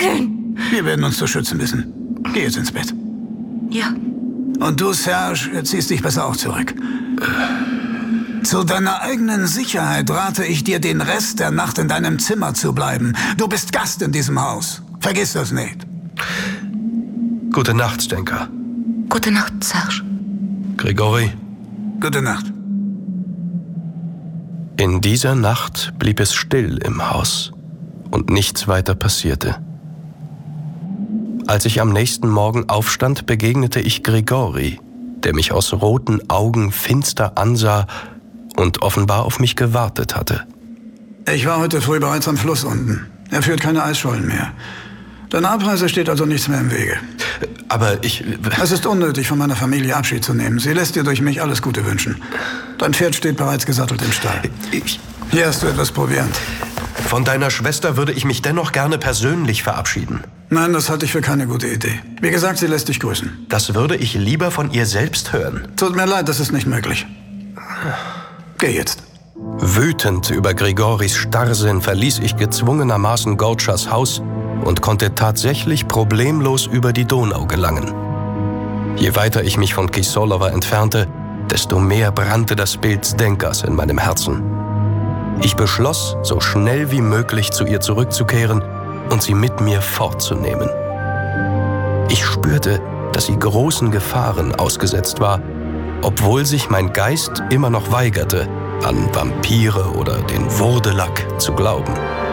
fackeln. Wir werden uns zu schützen wissen. Geh jetzt ins Bett. Ja. Und du, Serge, ziehst dich besser auch zurück. Zu deiner eigenen Sicherheit rate ich dir, den Rest der Nacht in deinem Zimmer zu bleiben. Du bist Gast in diesem Haus. Vergiss das nicht. Gute Nacht, Stenka. Gute Nacht, Serge. Grigori. Gute Nacht. In dieser Nacht blieb es still im Haus und nichts weiter passierte. Als ich am nächsten Morgen aufstand, begegnete ich Grigori, der mich aus roten Augen finster ansah und offenbar auf mich gewartet hatte. Ich war heute früh bereits am Fluss unten. Er führt keine Eisschollen mehr. Deiner Abreise steht also nichts mehr im Wege. Aber ich... Es ist unnötig, von meiner Familie Abschied zu nehmen. Sie lässt dir durch mich alles Gute wünschen. Dein Pferd steht bereits gesattelt im Stall. Hier hast du etwas Proviant. Von deiner Schwester würde ich mich dennoch gerne persönlich verabschieden. Nein, das halte ich für keine gute Idee. Wie gesagt, sie lässt dich grüßen. Das würde ich lieber von ihr selbst hören. Tut mir leid, das ist nicht möglich. Geh jetzt. Wütend über Grigoris Starrsinn verließ ich gezwungenermaßen Gortschas Haus und konnte tatsächlich problemlos über die Donau gelangen. Je weiter ich mich von Kisolowa entfernte, desto mehr brannte das Bild Zdenkas in meinem Herzen. Ich beschloss, so schnell wie möglich zu ihr zurückzukehren und sie mit mir fortzunehmen. Ich spürte, dass sie großen Gefahren ausgesetzt war, obwohl sich mein Geist immer noch weigerte, an Vampire oder den Wurdelak zu glauben.